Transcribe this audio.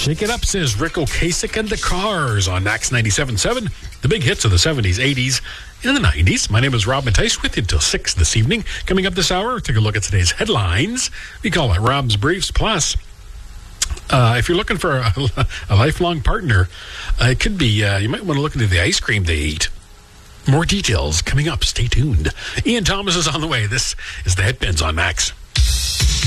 Shake it up, says Rick Ocasek and the Cars on Max 97.7. The big hits of the 70s, 80s, and the 90s. My name is Rob Matthijs with you until 6 this evening. Coming up this hour, take a look at today's headlines. We call it Rob's Briefs. Plus, if you're looking for a lifelong partner, it could be, you might want to look into the ice cream they eat. More details coming up. Stay tuned. Ian Thomas is on the way. This is the Headpins on Max.